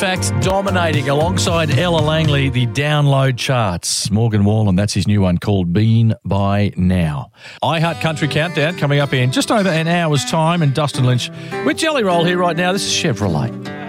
fact, dominating alongside Ella Langley, the download charts. Morgan Wallen, that's his new one called Been By Now. iHeart Country Countdown coming up in just over an hour's time, and Dustin Lynch with Jelly Roll here right now. This is Chevrolet.